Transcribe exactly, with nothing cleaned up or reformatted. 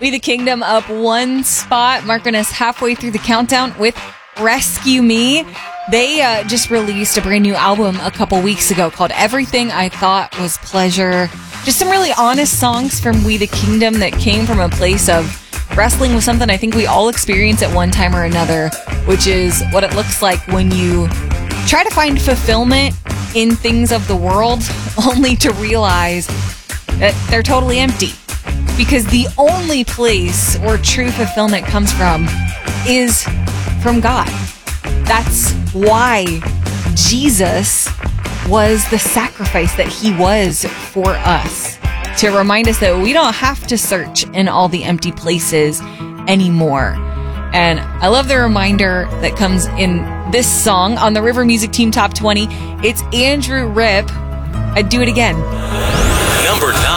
We the Kingdom up one spot, marking us halfway through the countdown with Rescue Me. They uh, just released a brand new album a couple weeks ago called Everything I Thought Was Pleasure. Just some really honest songs from We the Kingdom that came from a place of wrestling with something I think we all experience at one time or another, which is what it looks like when you try to find fulfillment in things of the world only to realize that they're totally empty. Because the only place where true fulfillment comes from is from God. That's why Jesus was the sacrifice that he was for us, to remind us that we don't have to search in all the empty places anymore. And I love the reminder that comes in this song on the River Music Team Top twenty. It's Andrew Ripp. I'd do it again. Number nine.